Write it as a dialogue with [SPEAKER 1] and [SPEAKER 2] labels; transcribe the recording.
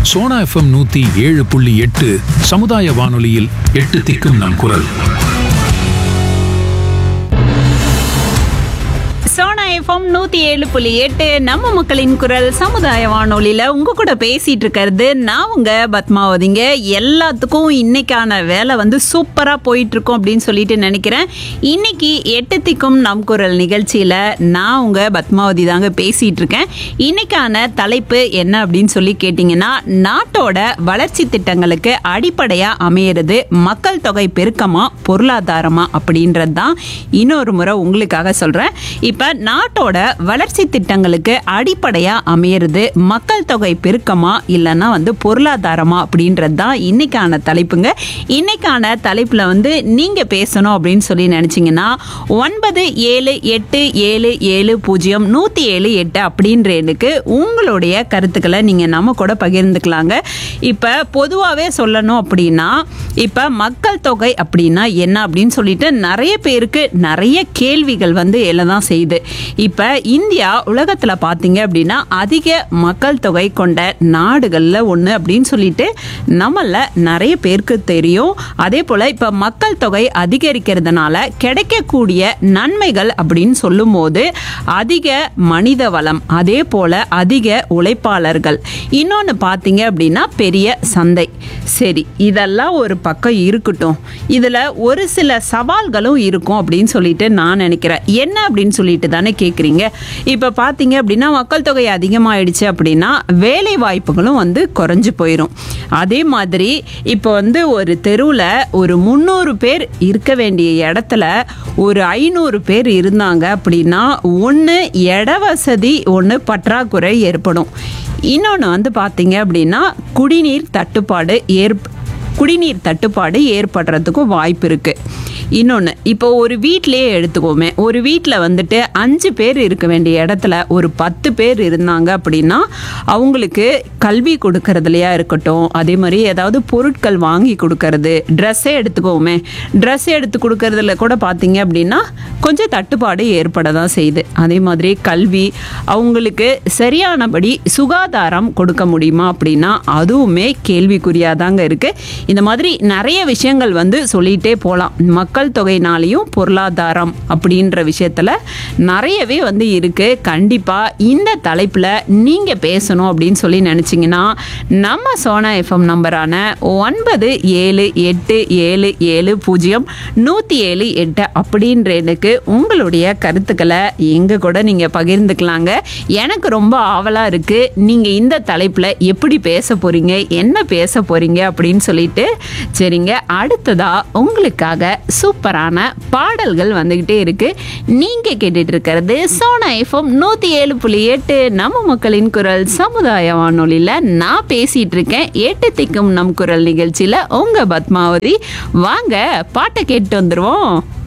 [SPEAKER 1] Sona FM 107.8 சமுதாய வானொலியில் 8 திக்கும் நம் குரல்.
[SPEAKER 2] சோனா எஃப்எம் 107.8 நம்ம மக்களின் குரல் சமுதாய வானொலியில உங்க கூட பேசிட்டு இருக்கிறது நான் உங்க பத்மாவதிங்க. எல்லாத்துக்கும் இன்னைக்கான வேலை வந்து சூப்பரா போயிட்டு இருக்கும் அப்படின்னு சொல்லிட்டு நினைக்கிறேன். இன்னைக்கு 8 திக்கும் நம் குரல் நிகழ்ச்சியில நான் உங்க பத்மாவதி தாங்க பேசிட்டு இருக்கேன். இன்னைக்கான தலைப்பு என்ன அப்படின்னு சொல்லி கேட்டீங்கன்னா, நாட்டோட வளர்ச்சி திட்டங்களுக்கு அடிப்படையா அமையிறது மக்கள் தொகை பெருக்கமா பொருளாதாரமா அப்படின்றது தான் இன்னொரு முறை உங்களுக்காக சொல்றேன். இப்ப நாட்டோட வளர்ச்சி திட்டங்களுக்கு அடிப்படையா அமையிறது மக்கள் தொகை பெருக்கமா இல்லைன்னா வந்து பொருளாதாரமா அப்படின்றது தான் இன்னைக்கான தலைப்புங்க. இன்னைக்கான தலைப்புல வந்து நீங்க பேசணும் அப்படின்னு சொல்லி நினைச்சீங்கன்னா 9787700178 அப்படின்ற எண்ணுக்கு உங்களுடைய கருத்துக்களை நீங்க நம்ம கூட பகிர்ந்துக்கலாங்க. இப்ப பொதுவாகவே சொல்லணும் அப்படின்னா, இப்ப மக்கள் தொகை அப்படின்னா என்ன அப்படின்னு சொல்லிட்டு நிறைய பேருக்கு நிறைய கேள்விகள் வந்து எழதான் செய்யுது. இப்ப இந்தியா உலகத்துல பாத்தீங்க அப்படின்னா அதிக மக்கள் தொகை கொண்ட நாடுகள்ல ஒண்ணு அப்படின்னு சொல்லிட்டு நம்மள நிறைய பேருக்கு தெரியும். அதே போல இப்ப மக்கள் தொகை அதிகரிக்கிறதுனால கிடைக்கக்கூடிய நன்மைகள் அப்படின்னு சொல்லும் போது அதிக மனித வளம், அதே போல அதிக உழைப்பாளர்கள், இன்னொன்னு பாத்தீங்க அப்படின்னா பெரிய சந்தை. சரி, இதெல்லாம் ஒரு பக்கம் இருக்கட்டும், இதுல ஒரு சில சவால்களும் இருக்கும் அப்படின்னு சொல்லிட்டு நான் நினைக்கிறேன். என்ன அப்படின்னு சொல்லிட்டு தானே கேட்குறீங்க. இப்போ பார்த்தீங்க அப்படின்னா மக்கள் தொகை அதிகமாகிடுச்சு அப்படின்னா வேலை வாய்ப்புகளும் வந்து குறைஞ்சு போயிடும். அதே மாதிரி இப்போ வந்து ஒரு தெருவில் ஒரு 300 பேர் இருக்க வேண்டிய இடத்துல ஒரு 500 பேர் இருந்தாங்க அப்படின்னா ஒன்று இட வசதி, ஒன்று பற்றாக்குறை ஏற்படும். இன்னொன்று வந்து பார்த்தீங்க அப்படின்னா குடிநீர் தட்டுப்பாடு ஏற்படுறதுக்கும் வாய்ப்பு இருக்குது. இன்னொன்று, இப்போ ஒரு வீட்டிலேயே எடுத்துக்கோமே, ஒரு வீட்டில் வந்துட்டு 5 பேர் இருக்க வேண்டிய இடத்துல ஒரு 10 பேர் இருந்தாங்க அப்படின்னா அவங்களுக்கு கல்வி கொடுக்கறதுலையா இருக்கட்டும், அதே மாதிரி ஏதாவது பொருட்கள் வாங்கி கொடுக்கறது, ட்ரெஸ்ஸே எடுத்துக்கோமே, ட்ரெஸ் எடுத்து கொடுக்கறதுல கூட பார்த்தீங்க அப்படின்னா கொஞ்சம் தட்டுப்பாடு ஏற்பட தான் செய்யுது. அதே மாதிரி கல்வி, அவங்களுக்கு சரியானபடி சுகாதாரம் கொடுக்க முடியுமா அப்படின்னா அதுவுமே கேள்விக்குறியாதாங்க இருக்குது. இந்த மாதிரி நிறைய விஷயங்கள் வந்து சொல்லிகிட்டே போகலாம். மக்கள் தொகைனாலையும் பொருளாதாரம் அப்படின்ற விஷயத்துல நிறையவே வந்து இருக்கு. கண்டிப்பா இந்த தலைப்புல நீங்க பேசணும் அப்படின்னு சொல்லி நினைச்சீங்கன்னா நம்ம சோனா எஃப்எம் நம்பரான 9787700178 அப்படின்ற எனக்கு உங்களுடைய கருத்துக்களை எங்க கூட நீங்க பகிர்ந்துக்கலாங்க. எனக்கு ரொம்ப ஆவலா இருக்கு, நீங்க இந்த தலைப்புல எப்படி பேச போறீங்க, என்ன பேச போறீங்க அப்படின்னு சொல்லிட்டு. சரிங்க, அடுத்ததா உங்களுக்காக சூப்பரான பாடல்கள் வந்துகிட்டே இருக்கு. நீங்க கேட்டுட்டு இருக்கிறது சோனா எஃப்எம் 107.8 நம்ம மக்களின் குரல் சமுதாய வானொலியில நான் பேசிட்டு இருக்கேன். 8 திக்கும் நம் குரல் நிகழ்ச்சியில உங்க பத்மாவதி. வாங்க பாட்டை கேட்டு வந்துருவோம்.